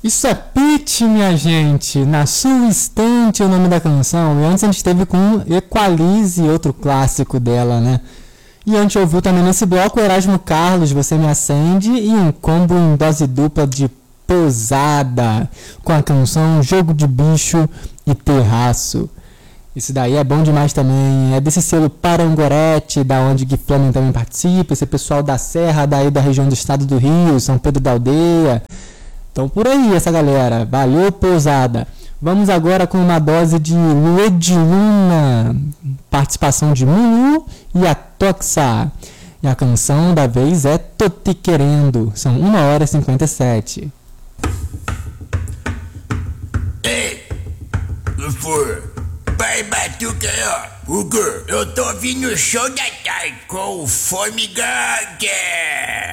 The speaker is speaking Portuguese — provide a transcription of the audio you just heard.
Isso é Pitty, minha gente. Na sua estante, o nome da canção. E antes a gente teve com Equalize, outro clássico dela, né? E a gente ouviu também nesse bloco o Erasmo Carlos, Você Me Acende, e um combo em dose dupla de Pousada, com a canção Jogo de Bicho e Terraço. Isso daí é bom demais também. É desse selo Parangorete, da onde Gui Flaming também participa. Esse pessoal da Serra, daí da região do estado do Rio, São Pedro da Aldeia. Então por aí essa galera. Valeu, Pousada. Vamos agora com uma dose de Lua de Luna. Participação de Mulu e a Toxa. E a canção da vez é Tô Te Querendo. São 1h57. Ei, Lufur, vai batuca aí, ó. Hugo, eu tô vindo no show da tarde com o Formigante.